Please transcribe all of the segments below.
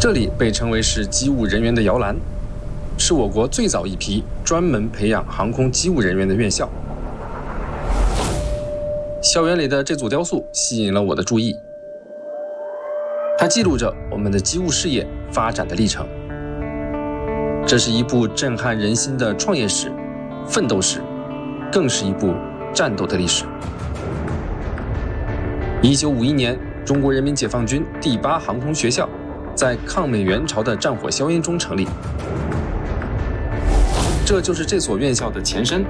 这里被称为是机务人员的摇篮，是我国最早一批专门培养航空机务人员的院校。校园里的这组雕塑吸引了我的注意，它记录着我们的机务事业发展的历程。这是一部震撼人心的创业史、奋斗史，更是一部战斗的历史。1951年，中国人民解放军第8航空学校在抗美援朝的战火硝烟中成立，这就是这所院校的前身。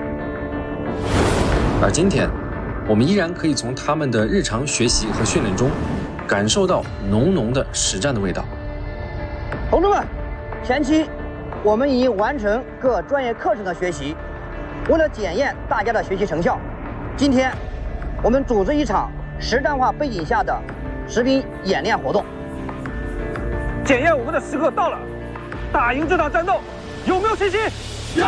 而今天，我们依然可以从他们的日常学习和训练中，感受到浓浓的实战的味道。 同志们，前期我们已完成各专业课程的学习，为了检验大家的学习成效，今天我们组织一场实战化背景下的实兵演练活动。 检验我们的时刻到了，打赢这场战斗，有没有信心？有！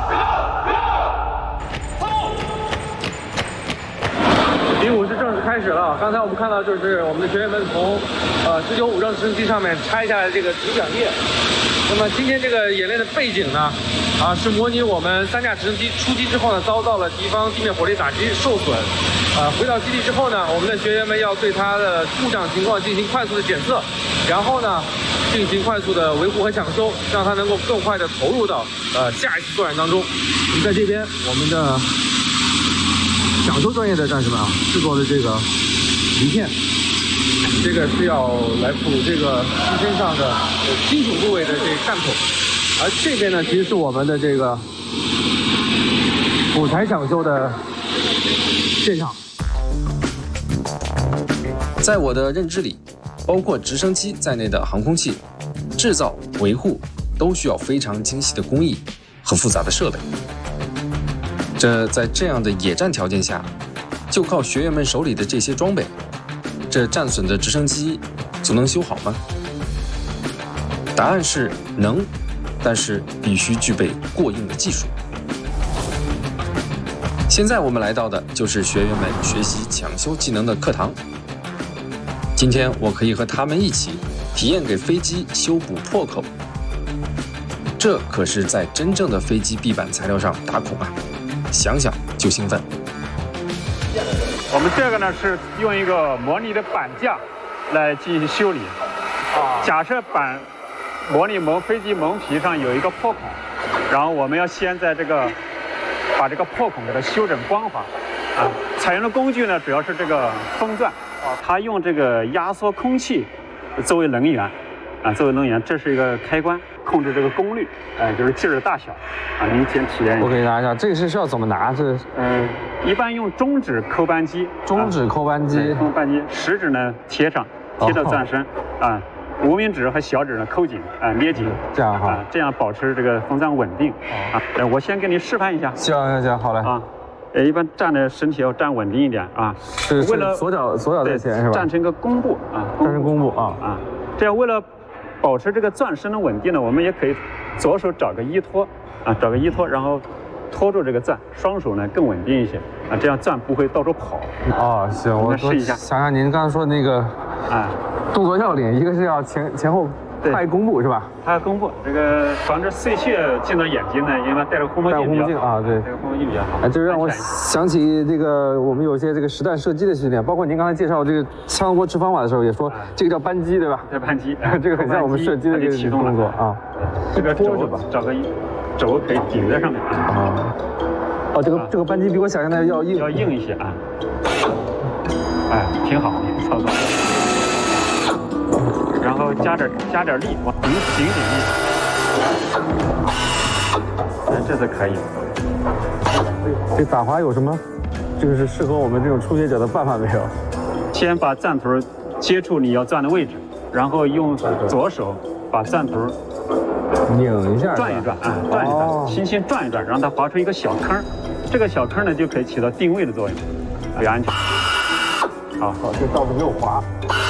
比武是正式开始了。刚才我们看到，就是我们的学员们从19武装直升机上面拆下来这个主桨叶。那么今天这个演练的背景呢，是模拟我们3架直升机出击之后呢，遭到了敌方地面火力打击受损。回到基地之后呢，我们的学员们要对它的故障情况进行快速的检测，然后呢，进行快速的维护和抢修，让它能够更快的投入到下一次作战当中。我们在这边，我们的抢修专业的战士们制作的这个鳞片，这个是要来补这个机身上的金属部位的这个弹孔，而这边呢，其实是我们的这个补材抢修的现场。 在我的认知里，包括直升机在内的航空器制造、维护都需要非常精细的工艺和复杂的设备。在这样的野战条件下，就靠学员们手里的这些装备，这战损的直升机就能修好吗？答案是能，但是必须具备过硬的技术。现在我们来到的就是学员们学习抢修技能的课堂。今天我可以和他们一起体验给飞机修补破口，这可是在真正的飞机壁板材料上打孔啊，想想就兴奋。 我们这个呢是用一个模拟的板架来进行修理。假设模拟飞机蒙皮上有一个破孔，然后我们要先在把这个破孔给它修整光滑。采用的工具呢主要是这个风钻。它用这个压缩空气作为能源，这是一个开关，控制这个功率，就是劲儿的大小，您先体验一下。 我给大家拿一下，这个是要怎么拿？ 一般用中指扣扳机， 扣扳机， 食指呢贴到钻身，无名指和小指呢扣紧，捏紧， 这样哈， 这样保持这个风钻稳定。我先给你示范一下。 行，好嘞。 一般站的身体要站稳定一点啊， 是为了左脚在前是吧？ 站成个弓步站成弓步这样为了保持这个钻身的稳定呢，我们也可以左手找个依托然后拖住这个钻，双手呢更稳定一些这样钻不会到处跑。 行，我试一下。 想想您刚才说那个动作要领，一个是要前后拍弓步是吧？ 拍弓步，这个防止碎屑进到眼睛呢，因为戴着护目镜比较好。 对， 这个护目镜比较好。 这让我想起这个我们有些这个实弹射击的训练，包括您刚才介绍这个枪托持方法的时候也说，这个叫扳机对吧？ 对，扳机， 这个很像我们射击的这个动作这个肘找个肘可以顶在上面这个扳机比我想象的要硬一些挺好操作。然后加点力，往顶力，这次可以。 这打滑有什么？这个是适合我们这种初学者的办法没有？ 先把钻头接触你要钻的位置，然后用左手把钻头拧一下， 转一转，轻轻转一转，让它划出一个小坑。这个小坑呢就可以起到定位的作用，比较安全。好， 这倒是没有滑。